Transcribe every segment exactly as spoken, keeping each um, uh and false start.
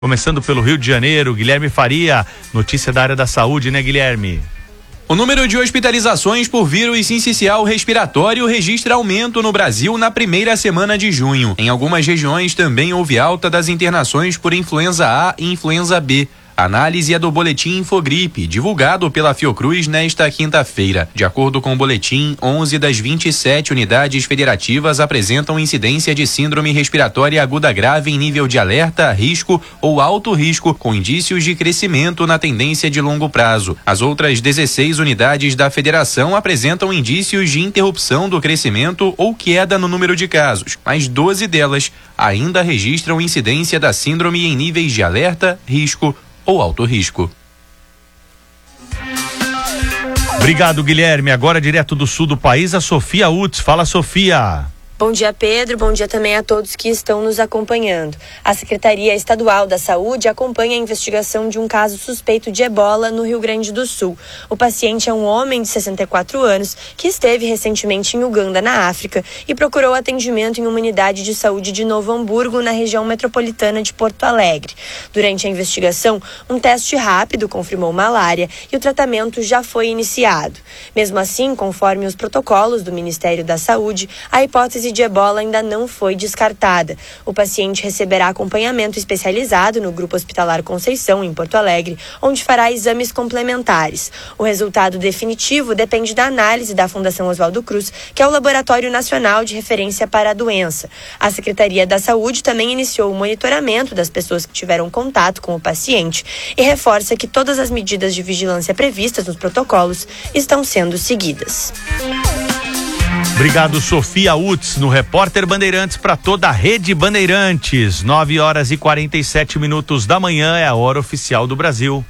Começando pelo Rio de Janeiro, Guilherme Faria, notícia da área da saúde, né, Guilherme? O número de hospitalizações por vírus sincicial respiratório registra aumento no Brasil na primeira semana de junho. Em algumas regiões também houve alta das internações por influenza A e influenza B. A análise é do boletim Infogripe, divulgado pela Fiocruz nesta quinta-feira. De acordo com o boletim, onze das vinte e sete unidades federativas apresentam incidência de síndrome respiratória aguda grave em nível de alerta, risco ou alto risco, com indícios de crescimento na tendência de longo prazo. As outras dezesseis unidades da federação apresentam indícios de interrupção do crescimento ou queda no número de casos, mas doze delas ainda registram incidência da síndrome em níveis de alerta, risco ou alto risco. Obrigado, Guilherme. Agora, direto do sul do país, a Sofia Utz. Fala, Sofia. Bom dia, Pedro. Bom dia também a todos que estão nos acompanhando. A Secretaria Estadual da Saúde acompanha a investigação de um caso suspeito de ebola no Rio Grande do Sul. O paciente é um homem de sessenta e quatro anos que esteve recentemente em Uganda, na África, e procurou atendimento em uma unidade de saúde de Novo Hamburgo, na região metropolitana de Porto Alegre. Durante a investigação, um teste rápido confirmou malária e o tratamento já foi iniciado. Mesmo assim, conforme os protocolos do Ministério da Saúde, a hipótese de ebola ainda não foi descartada. O paciente receberá acompanhamento especializado no Grupo Hospitalar Conceição, em Porto Alegre, onde fará exames complementares. O resultado definitivo depende da análise da Fundação Oswaldo Cruz, que é o Laboratório Nacional de Referência para a doença. A Secretaria da Saúde também iniciou o monitoramento das pessoas que tiveram contato com o paciente e reforça que todas as medidas de vigilância previstas nos protocolos estão sendo seguidas. Obrigado, Sofia Utz, no Repórter Bandeirantes para toda a rede Bandeirantes. nove horas e quarenta e sete minutos da manhã é a hora oficial do Brasil.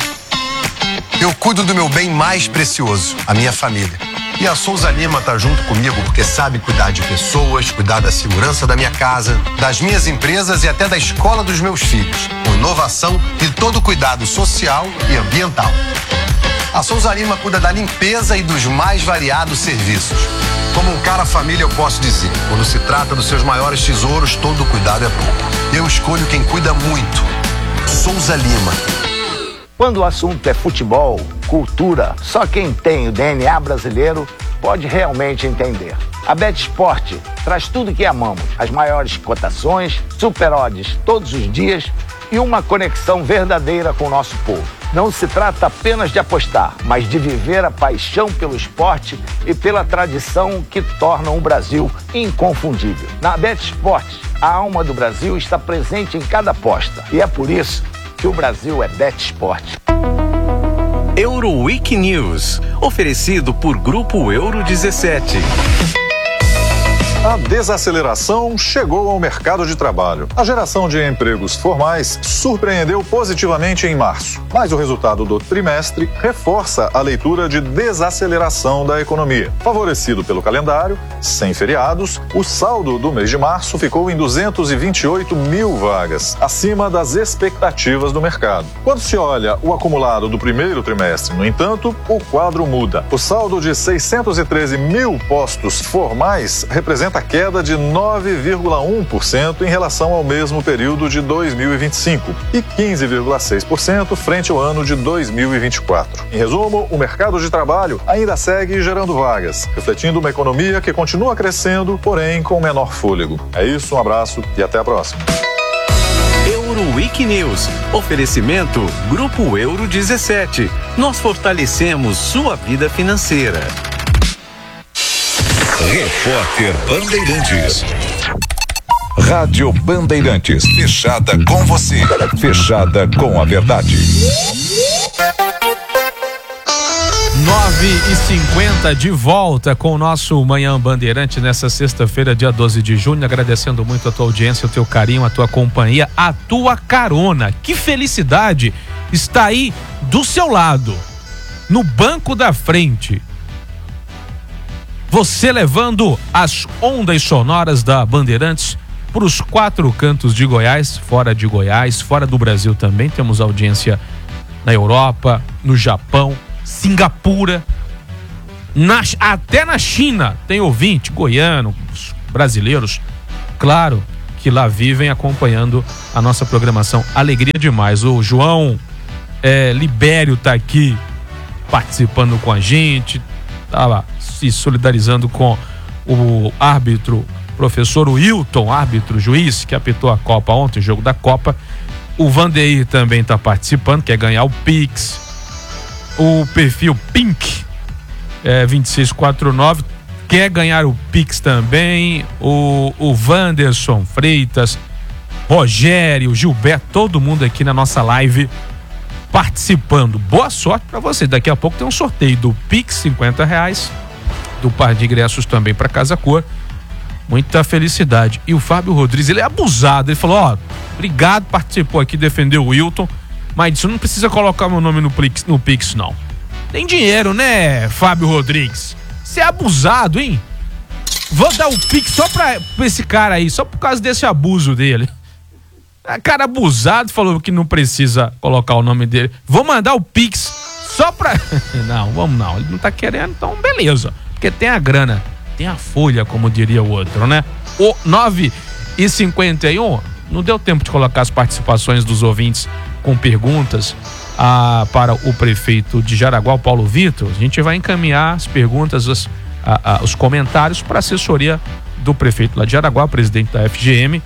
Eu cuido do meu bem mais precioso, a minha família. E a Souza Lima tá junto comigo porque sabe cuidar de pessoas, cuidar da segurança da minha casa, das minhas empresas e até da escola dos meus filhos, com inovação e todo o cuidado social e ambiental. A Souza Lima cuida da limpeza e dos mais variados serviços. Como um cara família, eu posso dizer, quando se trata dos seus maiores tesouros, todo cuidado é pouco. Eu escolho quem cuida muito. Souza Lima. Quando o assunto é futebol, cultura, só quem tem o D N A brasileiro pode realmente entender. A BetSport traz tudo que amamos, as maiores cotações, super odds todos os dias e uma conexão verdadeira com o nosso povo. Não se trata apenas de apostar, mas de viver a paixão pelo esporte e pela tradição que tornam o Brasil inconfundível. Na BetSport, a alma do Brasil está presente em cada aposta e é por isso que o Brasil é BetSport. Euroweek News, oferecido por Grupo Euro dezessete. A desaceleração chegou ao mercado de trabalho. A geração de empregos formais surpreendeu positivamente em março, mas o resultado do trimestre reforça a leitura de desaceleração da economia. Favorecido pelo calendário, sem feriados, o saldo do mês de março ficou em duzentos e vinte e oito mil vagas, acima das expectativas do mercado. Quando se olha o acumulado do primeiro trimestre, no entanto, o quadro muda. O saldo de seiscentos e treze mil postos formais representa a queda de nove vírgula um por cento em relação ao mesmo período de dois mil e vinte e cinco e quinze vírgula seis por cento frente ao ano de dois mil e vinte e quatro. Em resumo, o mercado de trabalho ainda segue gerando vagas, refletindo uma economia que continua crescendo, porém com menor fôlego. É isso, um abraço e até a próxima. Euroweek News, oferecimento Grupo Euro dezessete. Nós fortalecemos sua vida financeira. Repórter Bandeirantes. Rádio Bandeirantes. Fechada com você. Fechada com a verdade. nove e cinquenta de volta com o nosso Manhã Bandeirante nessa sexta-feira, dia doze de junho. Agradecendo muito a tua audiência, o teu carinho, a tua companhia, a tua carona. Que felicidade está aí do seu lado, no banco da frente. Você levando as ondas sonoras da Bandeirantes para os quatro cantos de Goiás, fora de Goiás, fora do Brasil também. Temos audiência na Europa, no Japão, Singapura, na, até na China tem ouvinte goiano, brasileiros. Claro que lá vivem acompanhando a nossa programação. Alegria demais. O João é, Libério tá aqui participando com a gente, tá lá se solidarizando com o árbitro, professor Wilton, árbitro juiz que apitou a Copa ontem, o jogo da Copa. O Vandeir também tá participando, quer ganhar o Pix. O perfil Pink é, vinte e seis quarenta e nove quer ganhar o Pix também. O, o Wanderson Freitas, Rogério, Gilberto, todo mundo aqui na nossa live participando. Boa sorte para você. Daqui a pouco tem um sorteio do Pix, cinquenta reais, do par de ingressos também para Casa Cor. Muita felicidade. E o Fábio Rodrigues, ele é abusado. Ele falou: ó, obrigado, participou aqui, defendeu o Wilton, mas isso não precisa colocar meu nome no Pix, no Pix, não. Tem dinheiro, né, Fábio Rodrigues? Você é abusado, hein? Vou dar o Pix só pra, pra esse cara aí, só por causa desse abuso dele. A cara abusado, falou que não precisa colocar o nome dele. Vou mandar o Pix só pra... Não, vamos não, ele não tá querendo, então beleza. Porque tem a grana, tem a folha, como diria o outro, né? O nove e cinquenta e um, não deu tempo de colocar as participações dos ouvintes com perguntas ah, para o prefeito de Jaraguá, o Paulo Vitor. A gente vai encaminhar as perguntas, os, ah, ah, os comentários para a assessoria do prefeito lá de Jaraguá, presidente da F G M,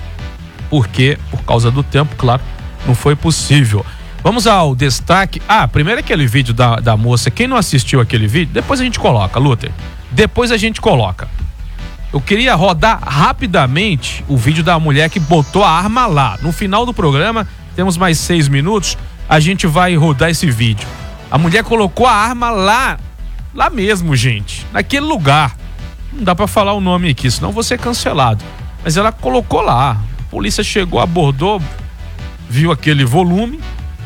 porque, por causa do tempo, claro, não foi possível. Vamos ao destaque. Ah, primeiro aquele vídeo da, da moça. Quem não assistiu aquele vídeo, depois a gente coloca, Luther. Depois a gente coloca. Eu queria rodar rapidamente o vídeo da mulher que botou a arma lá. No final do programa, temos mais seis minutos, a gente vai rodar esse vídeo. A mulher colocou a arma lá, lá mesmo, gente, naquele lugar. Não dá pra falar o nome aqui, senão vou ser cancelado. Mas ela colocou lá. A polícia chegou, abordou, viu aquele volume.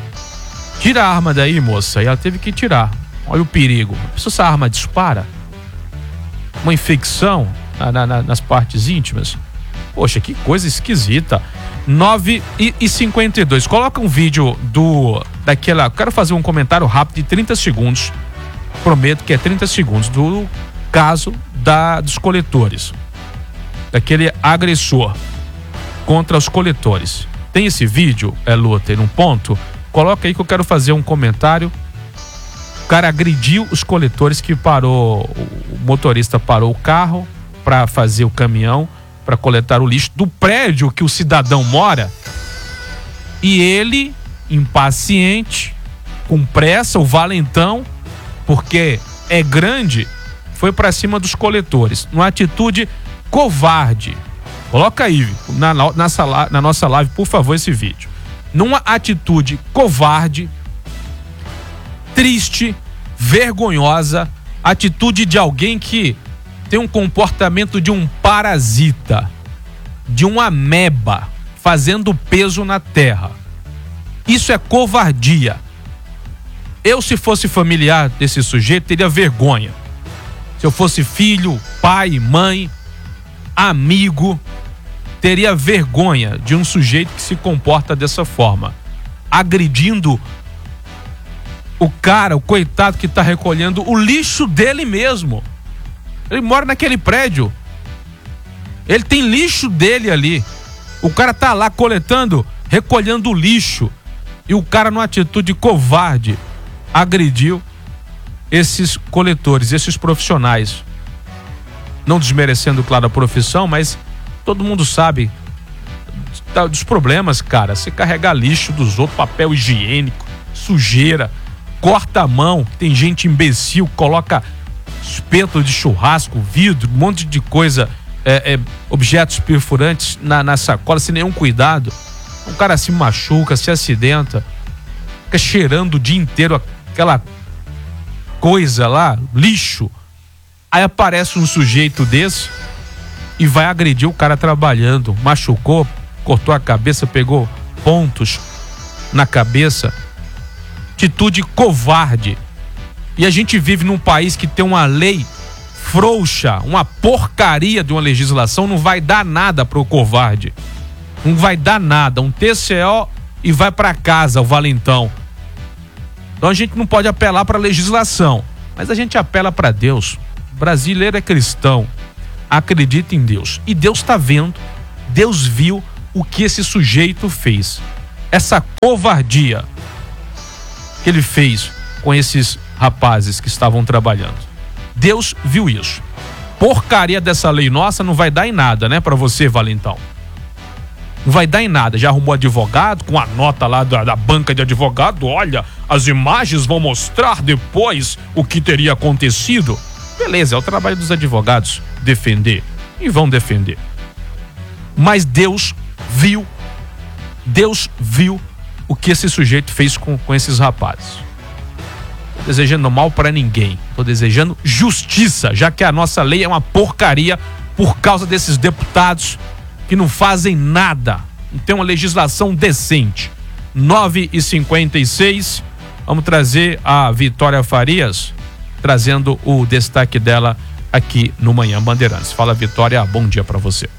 Tira a arma daí, moça. E ela teve que tirar. Olha o perigo. Se essa arma dispara, uma infecção na, na, nas partes íntimas. Poxa, que coisa esquisita. nove e cinquenta e dois. Coloca um vídeo do daquela. Quero fazer um comentário rápido de trinta segundos. Prometo que é trinta segundos. Do caso da, dos coletores. Daquele agressor contra os coletores. Tem esse vídeo, é, Luther, um ponto. Coloca aí que eu quero fazer um comentário. O cara agrediu os coletores que parou. O motorista parou o carro para fazer o caminhão, para coletar o lixo do prédio que o cidadão mora. E ele, impaciente, com pressa, o valentão, porque é grande, foi para cima dos coletores. Numa atitude covarde. Coloca aí na, na, na nossa live, por favor, esse vídeo. Numa atitude covarde, triste, vergonhosa, atitude de alguém que tem um comportamento de um parasita, de um ameba, fazendo peso na terra. Isso é covardia. Eu, se fosse familiar desse sujeito, teria vergonha. Se eu fosse filho, pai, mãe, amigo, teria vergonha de um sujeito que se comporta dessa forma, agredindo o cara, o coitado que está recolhendo o lixo dele mesmo. Ele mora naquele prédio, ele tem lixo dele ali, o cara tá lá coletando, recolhendo o lixo, e o cara, numa atitude covarde, agrediu esses coletores, esses profissionais. Não desmerecendo, claro, a profissão, mas todo mundo sabe dos problemas, cara. Você carregar lixo dos outros, papel higiênico, sujeira, corta a mão. Tem gente imbecil, coloca espeto de churrasco, vidro, um monte de coisa, é, é, objetos perfurantes na, na sacola, sem nenhum cuidado. O cara se machuca, se acidenta, fica cheirando o dia inteiro aquela coisa lá, lixo. Aí aparece um sujeito desse e vai agredir o cara trabalhando, machucou, cortou a cabeça, pegou pontos na cabeça. Atitude covarde. E a gente vive num país que tem uma lei frouxa, uma porcaria de uma legislação, não vai dar nada pro covarde. Não vai dar nada, um T C O e vai para casa o valentão. Então a gente não pode apelar para legislação, mas a gente apela para Deus. O brasileiro é cristão, acredita em Deus. E Deus está vendo, Deus viu o que esse sujeito fez. Essa covardia que ele fez com esses rapazes que estavam trabalhando. Deus viu isso. Porcaria dessa lei nossa não vai dar em nada, né, pra você, Valentão? Não vai dar em nada. Já arrumou advogado com a nota lá da, da banca de advogado. Olha, as imagens vão mostrar depois o que teria acontecido. Beleza, é o trabalho dos advogados defender. E vão defender. Mas Deus viu, Deus viu o que esse sujeito fez com, com esses rapazes. Tô desejando mal para ninguém. Tô desejando justiça, já que a nossa lei é uma porcaria por causa desses deputados que não fazem nada. Não tem uma legislação decente. nove e cinquenta e seis. Vamos trazer a Vitória Farias, trazendo o destaque dela aqui no Manhã Bandeirantes. Fala, Vitória, bom dia para você.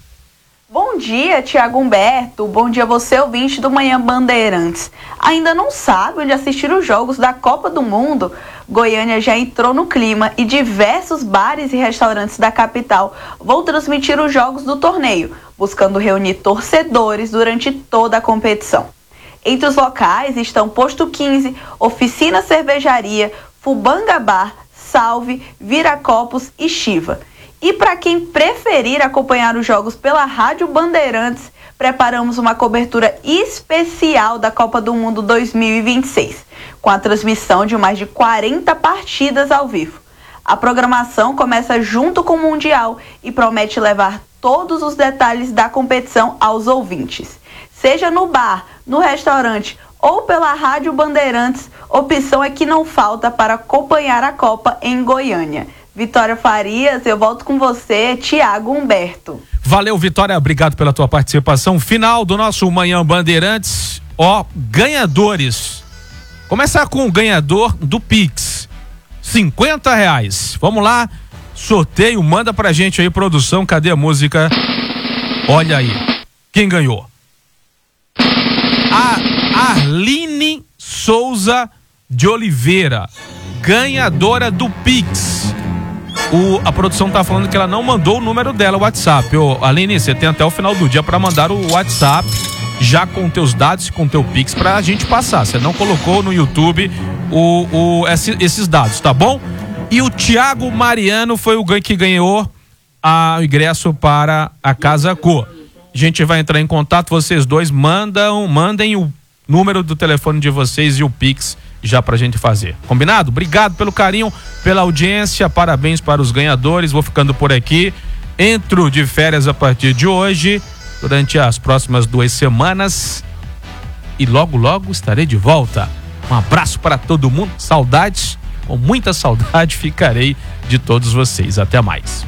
Bom dia, Tiago Humberto. Bom dia você, ouvinte do Manhã Bandeirantes. Ainda não sabe onde assistir os jogos da Copa do Mundo? Goiânia já entrou no clima e diversos bares e restaurantes da capital vão transmitir os jogos do torneio, buscando reunir torcedores durante toda a competição. Entre os locais estão Posto quinze, Oficina Cervejaria, Fubanga Bar, Salve, Viracopos e Chiva. E para quem preferir acompanhar os jogos pela Rádio Bandeirantes, preparamos uma cobertura especial da Copa do Mundo dois mil e vinte e seis, com a transmissão de mais de quarenta partidas ao vivo. A programação começa junto com o Mundial e promete levar todos os detalhes da competição aos ouvintes. Seja no bar, no restaurante ou pela Rádio Bandeirantes, opção é que não falta para acompanhar a Copa em Goiânia. Vitória Farias, eu volto com você, Tiago Humberto. Valeu, Vitória, obrigado pela tua participação. Final do nosso Manhã Bandeirantes. Ó, ganhadores. Começar com o ganhador do Pix. cinquenta reais. Vamos lá, sorteio, manda pra gente aí, produção, cadê a música? Olha aí, quem ganhou? A Arline Souza de Oliveira, ganhadora do Pix. O, a produção tá falando que ela não mandou o número dela, o WhatsApp. Ô, Aline, você tem até o final do dia para mandar o WhatsApp já com teus dados e com teu Pix pra gente passar. Você não colocou no YouTube o, o, esse, esses dados, tá bom? E o Thiago Mariano foi o que ganhou a, o ingresso para a Casa Cor. A gente vai entrar em contato, vocês dois mandam, mandem o número do telefone de vocês e o Pix já pra gente fazer. Combinado? Obrigado pelo carinho, pela audiência, parabéns para os ganhadores. Vou ficando por aqui. Entro de férias a partir de hoje, durante as próximas duas semanas. E logo, logo estarei de volta. Um abraço para todo mundo. Saudades, com muita saudade, ficarei de todos vocês. Até mais.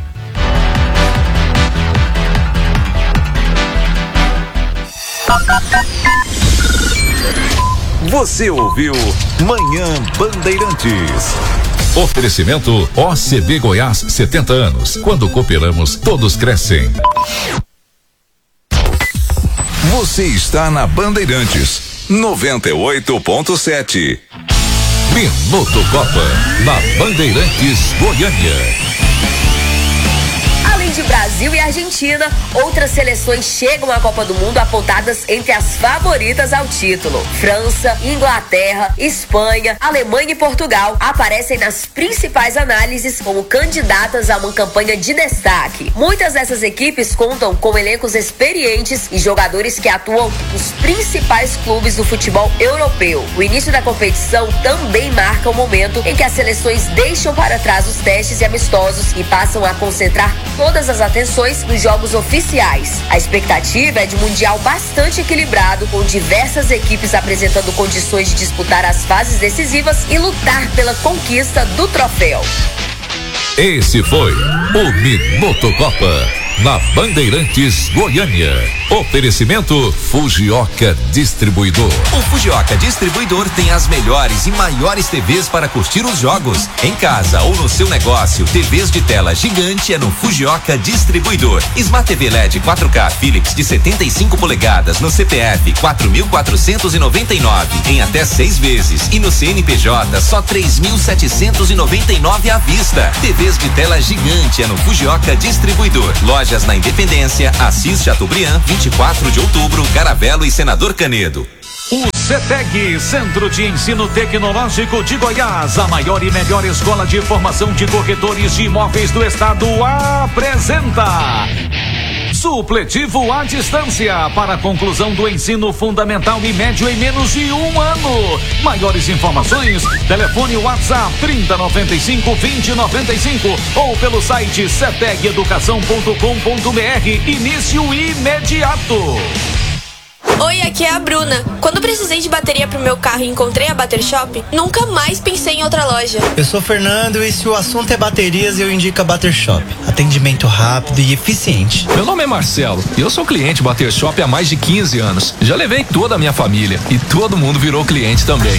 Você ouviu Manhã Bandeirantes. Oferecimento O C B Goiás, setenta anos. Quando cooperamos, todos crescem. Você está na Bandeirantes, noventa e oito ponto sete. Minuto Copa, na Bandeirantes Goiânia. Além de Brasil e Argentina, outras seleções chegam à Copa do Mundo apontadas entre as favoritas ao título. França, Inglaterra, Espanha, Alemanha e Portugal aparecem nas principais análises como candidatas a uma campanha de destaque. Muitas dessas equipes contam com elencos experientes e jogadores que atuam nos principais clubes do futebol europeu. O início da competição também marca o momento em que as seleções deixam para trás os testes e amistosos e passam a concentrar todas as atenções nos jogos oficiais. A expectativa é de um mundial bastante equilibrado, com diversas equipes apresentando condições de disputar as fases decisivas e lutar pela conquista do troféu. Esse foi o Minuto Copa, na Bandeirantes Goiânia. Oferecimento Fujioka Distribuidor. O Fujioka Distribuidor tem as melhores e maiores T Vs para curtir os jogos. Em casa ou no seu negócio, T Vs de tela gigante é no Fujioka Distribuidor. Smart T V L E D quatro K Philips de setenta e cinco polegadas no C P F quatro mil quatrocentos e noventa e nove em até seis vezes e no C N P J só três mil setecentos e noventa e nove à vista. T Vs de tela gigante é no Fujioka Distribuidor. Loja lojas na Independência, Assis Chateaubriand, vinte e quatro de outubro, Caravelo e Senador Canedo. O CETEG, Centro de Ensino Tecnológico de Goiás, a maior e melhor escola de formação de corretores de imóveis do estado, apresenta supletivo à distância para a conclusão do ensino fundamental e médio em menos de um ano. Maiores informações, telefone WhatsApp trinta, noventa e cinco, vinte, noventa e cinco ou pelo site ceteg educação ponto com ponto br. Início imediato. Oi, aqui é a Bruna. Quando precisei de bateria pro meu carro e encontrei a Bater Shop, nunca mais pensei em outra loja. Eu sou o Fernando e se o assunto é baterias, eu indico a Bater Shop. Atendimento rápido e eficiente. Meu nome é Marcelo e eu sou cliente Bater Shop há mais de quinze anos. Já levei toda a minha família e todo mundo virou cliente também.